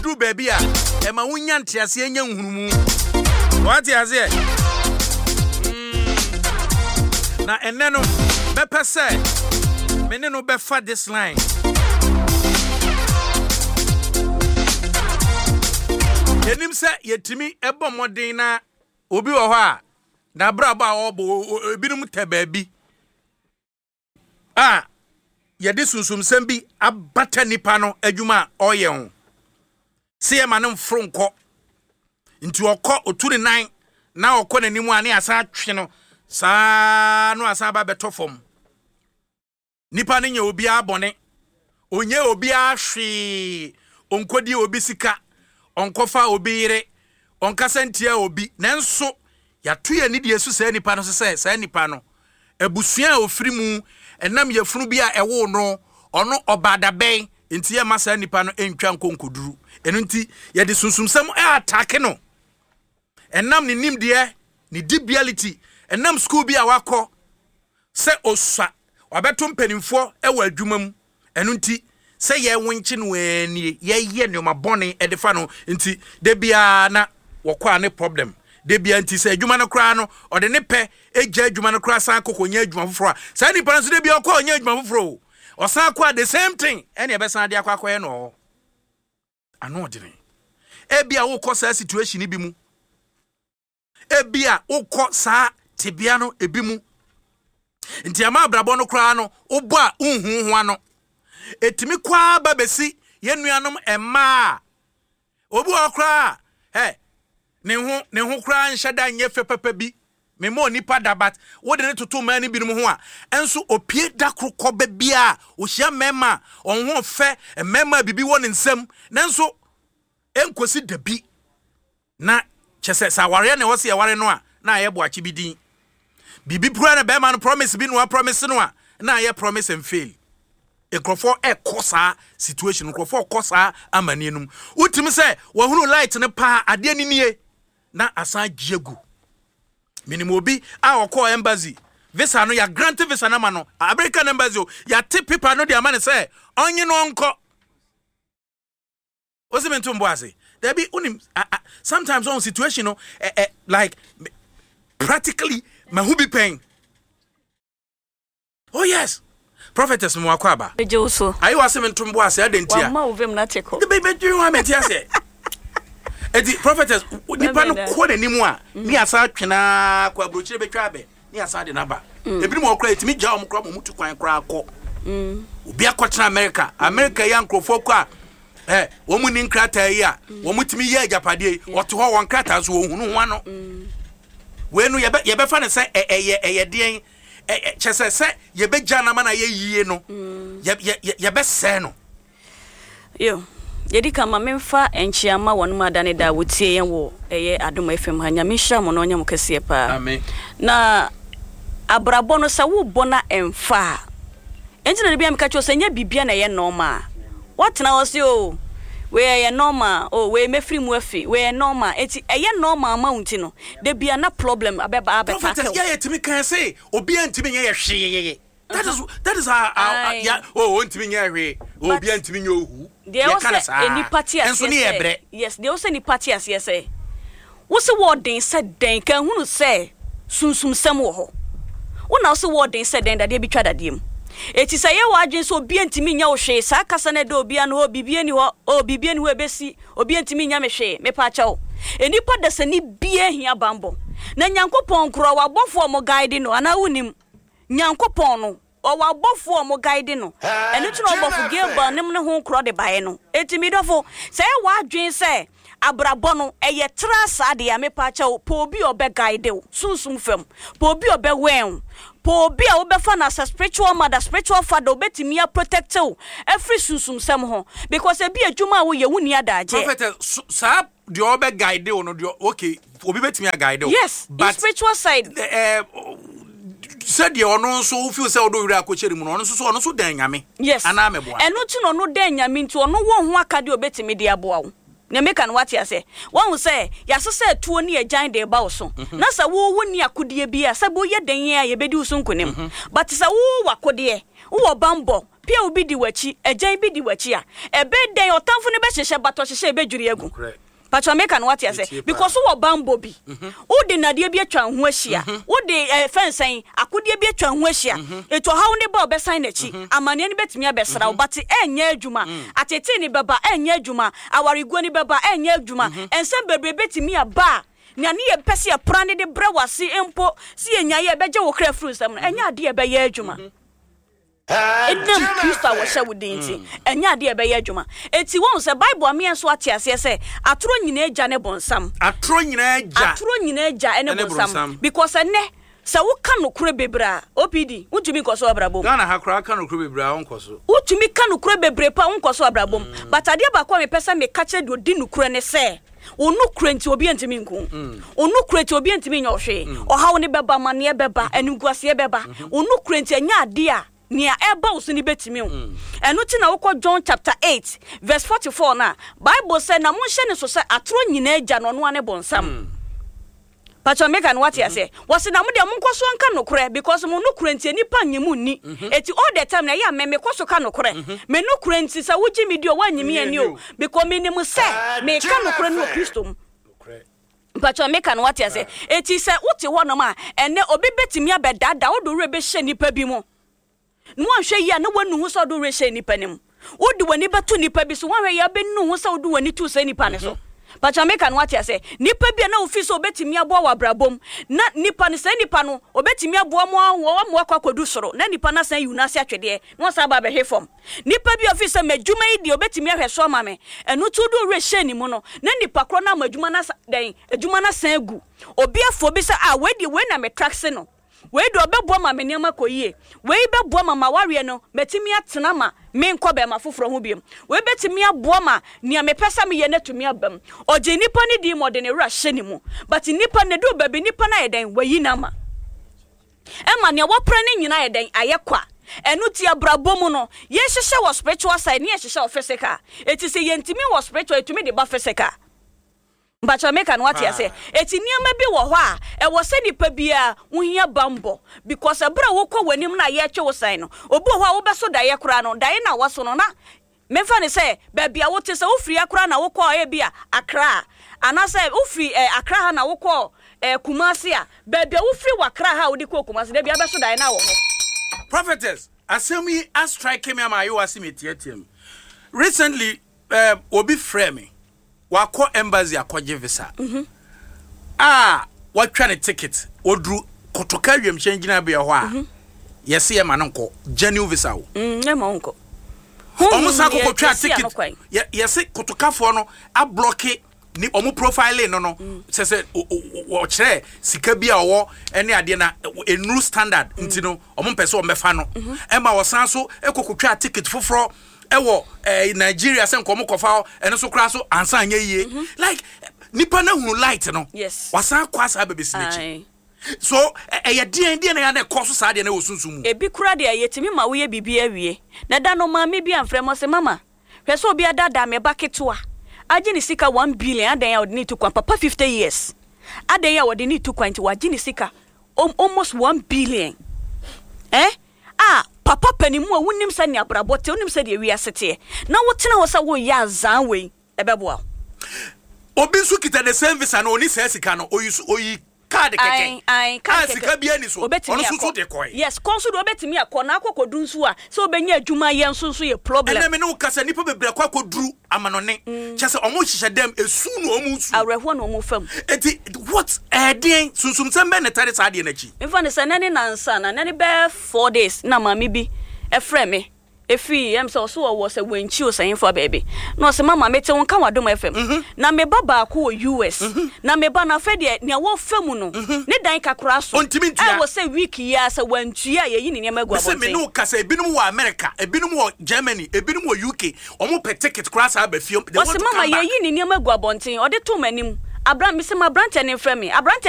do baby a e ma wunya ntiase enya nhunumu what you say na enne no be pese me ne no be fa this line yenim se yetimi ebo modin na obi wo ho a na braba a obo ebinum tebabi yedi sunsumsem bi abata nipa no adwuma oye ho se ye manem fronko nti okọ oturi nan na okọ nanimu ane asa atwe no saa no asa ba betofom nipa ne nya obi abone onye obi ahwe onkodi obi sika onkofa obi yire onkasantia obi nanso yatu ya nidi yesu saa nipa no se saa nipa no ebusua ofiri mu enam yefunu bi a ewo no ono obadaben nti ye masa nipa no entwa nkonkoduru enu nti ye de sunsumsam attack no enam ni nimde ni debility enam school bi a wakọ se osua wabeto mpanimfo ewa adwuma mu enu nti se ye wonchi no ani ye ne mabone edefa no nti de bia na wokọ ane problem de bia nti se adwuma no kra no ode ne pe eja adwuma no kra san kokonya adwuma foforo a sa ni pa so de bia okọ onya adwuma foforo o san kwa the same thing ene be san de akwa no ano odine e bia wokọ sa situation bi mu e bia wokọ sa tibia no ebi mu nti ama abrabo no kra no obo a unhu ano etimi kwa babesi yenuanom emma obi okra ne ho kra nhyada nyefe papa bi me mo nipa dabat wo de ne toto mani bi no ho a enso opie da krokọ ba bia o hia mema on ho fe mema bibi wo ne nsam nanso enkosi dabi na chese sa ware ne wo se ware no a na ye bo achi bidin bibi pura na be ma no promise bi no a promise no a na ye promise and fail ekrofo ekosa situation ekrofo ekosa amanienum utimi se wo hunu light ne pa ade ninie na asan giegu minimum obi a okọ embassy visa no ya grant visa na ma no American embassy ya tip paper no dia ma ne say onye no onko osimentu mboase there be unim sometimes on situation no like practically mahubi pain. Oh yes, prophetess mwakwaba ejeoso ayi wasimentu mboase adentia ma ovem na cheko the baby do you metia say edi prophetess nipa no ko nanimu a ni asa twena kwa brochire betwa abe ni asa de naba ebi mo okra etimi gya omkra mo mutu kwan kra akọ obi akọtena America ya nkrofo kwa wo mu ni nkrata yi a wo mutimi ye agapade oto ho won krata so ohunu ho ano we no ye be fa ne se eye den chese se ye be gya na ma na ye yie no ye be se no yo yedi kama memfa enchiama wonu madane da wotie yen wo eye Adom FM ha nya mehya mo no nya mo kese pa amen na abrabo no sa wo bona emfa enti na bia meka cho se nya bibia na ye normal what na o se o we ye normal o we mefri mu afi we normal enti eye normal amount no de bia na problem abeba abeka prophet ya yetimi kan say obi antimi nya ye hwe that is yeah ntimi nya hwe obi antimi nya ohu they also any party as yes they also any party as yes what's the word they said den kan hunu say sunsum sam wo ho wona also word they said den that they be twa dadiem eti say ye wadwen so obi antimi nya wo hwe sa kasa na de obi an ho bibie ni ho bibie ni ho ebesi obi antimi nya me hwe me pa cha wo eni pa da sani bie hia bambo na nyankopon kro wa bofo mo guide no ana wunim nyankopon no o wa bofo mo guide no eni tro bofo geba nim ne ho kro de bae no etimi dofo say wadwen say abrabo no eye trasa de ya me pa cha wo po obi obe guide wo sunsum fam po obi obe wen po obi a obefa na spiritual mother spiritual father obetimi a protect you every sunsum sam ho because e bi adwuma wo ye wuni adaje prophet sa de obe guide wo no de okay obi betimi a guide wo yes but spiritual side said you ono so feel say odo wira akochere mu no ono so den nyame yes ana mebo eno ti no no den nyame nti ono wo ho akade obetimi de aboa wo ne make an what ya say one say ya say tuo ne agyan de ba wo so na sa wo woni akode bia sa bo ye den ya ye bedi usun kunim but sa wo wakode wo bambo pia obi di wachi agyan bi di wachi a ebe den otamfo ne be hyehye bato hyehye ebe dwuri egu Pacho make an what ya say because wo bambo bi wo de nade bi atwa ho ahia wo de fensen akode bi atwa ho ahia eto hawo ne ba obesan na chi amane ne betimi abesra but enya adwuma atete ni baba enya adwuma awariguo ni baba enya adwuma ensem bebre betimi aba nya ne ye pese ye prane de brewase empo si enya ye beje wo kra fru sam enya ade ye be ye adwuma Edem Krista wo hye wudinti enya ade e be ye adwuma eti won se Bible amien so atiase se atoro nyina agya ne bonsam atoro nyina agya ene bonsam because ene se wo ka no kure bebra OPD utumi nkoso abrabom Ghana ha kura ka no kure bebra onkoso utumi ka no kure bebre pa onkoso abrabom but ade ba kwa me pesa me ka che do di no kure ne se onu kure nti obi antimi nku onu kure nti obi antimi nyohwe ohawo ne beba mane beba anuguase beba onu kure nti anya ade a Nia eba usuni betimi enu ti na wokọ John chapter 8 verse 44 na Bible say na monhye ne so say atoro nyina agya no no ane bonsam Pacho make an what ya say was na mo de monkoso anka nokore because mo nokure nti nipa nyemu ni eti all the time na ya me koso ka nokore me nokure nti sa wuji mi dio wanyimi ani o because me nim say me ka nokore no Kristo Pacho make an what ya say eti say uti ho no ma ene obi betimi abedada odo rebe hye nipa bi mo No one share ya no one who saw do reshe nipa nim. Wo do wani beto nipa bi so one ya be no who saw do wani tu say nipa ne so. But Jamaica no what ya say nipa bi na ofi so betimi aboa wa brabom na nipa ne say nipa no obetimi aboa mo akwakodu soro na nipa na san yunase atwede no sa ba be hwefom nipa bi ofi say madwuma yi di obetimi ahweso ma me enu tu do reshe ni mu no na nipa kro na madwuma na den adwuma na san gu obi afo bi say we di we na me track no we do obebo ma me niam akoyie we bebo ma maware no metimi atena ma me nkọ be ma foforo ho biem we betimi abo ma nia me pesa me ye natumi abam oje nipa ni di modern ra hye ni mu but nipa ne do baby nipa na yeden wayi na ma e ma ne wopra ne nyina yeden ayekwa enu ti abrabo mu no ye hyehye wo spiritual side ne ye hyehye wo physical eti se ye ntimi wo spiritual etumi de ba physical But I make an what ya say. Eti niama bi wo ho a e wo se nipa bia wo hia bambo because abra wo kọ wanim na ye che wo san no obi ho a wo beso da ye kura no da ye na waso no na memfa ne say ba bia wo te se wo firi akura na wo kọ e bia Accra ana say wo firi Accra ha na wo kọ Kumasi a ba bia wo firi Accra ha wo di kọ Kumasi da bia beso da ye na wo ho Prophetess asemi a strike me am ayo asemi tietiem recently obi frame me wako embassy akoje visa watwa ne ticket odru kotoka wiem changina be ho a yesi e manonko genuine visa wo e manonko omo sa kokotwa ticket yesi kotokafo no a block ni omo profile no se wo kire sika bia wo ene ade na enru standard ntino omo pese o mefa no e ma wo san so ekokotwa ticket foforo ewo Nigeria sen komo kofa ene so kra so ansa anya yie like nipa na hunu light no wasan kwasa bebesinechi so ye den na ya na koso sa de na osunsumu ebi kura de yetimi ma wo ye bibia wie na da no ma me bi amfremo se mama hwe so obi adada me baketoa agi ni sika 1 billion adan ya odini to kwan papa 50 years adan ya odini to kwan ti wagi ni sika almost 1 billion papa panimu a wonim sa ne abrabote wonim sa de wi asete na wotena wo sa wo ya zan we ebeboa obi nso kita the same visa no oni sa sika no oyi card keke card sika bia ni so ono so de koi yes konso do obetimi akona akokodu nso a so obenya adwuma ye nso so ye problem ene me no kasa nipa bebre akokoduru amanone chese omo hihye dem esu no omo su awreho no omo fam eti what den sunsum sembe ne tare sa de na chi mfa ne sa nani nansa na nani be 4 days na mama bi efre me efi em so wo se wanchi o san for baby no se mama mete won kan wadom fm na me baba ko US na me ba na fe de ne wo fam no ne dan kakra so e wo se week ya se wanchi ya ye ni ne magwa se me no kasa ebinum wo America ebinum wo Germany ebinum wo UK omo pe ticket cross aba fie wo se mama ye ni ne magwa bonten o de to manim Abraham mi se ma branch ne frɛ me abrante